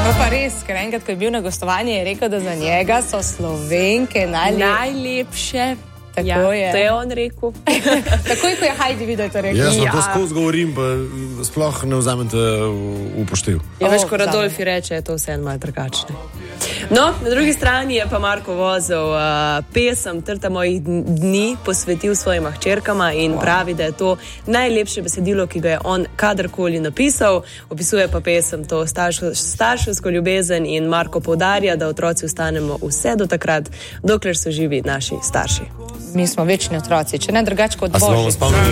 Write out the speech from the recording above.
Pa res, ker enkrat, ko je bil na gostovanje, je rekel, da za njega so Slovenke najlepše. Tako je. To je on rekel. Takoj, ko je Heidi videl, to rekel. Jaz to skozi govorim, pa sploh ne vzamete v upoštev. Veš, ko Radolfi reče, je to vse malo drugačne. No, na drugi strani je pa Marko Vozel pesem Trta mojih dni posvetil svojima hčerkama in pravi, da je to najlepše besedilo, ki ga je on kadarkoli napisal. Opisuje pa pesem to starševsko ljubezen in Marko poudarja, da otroci ostanemo vse do takrat, dokler so živi naši starši. Mi smo večni otroci, če ne drugače kot Božji.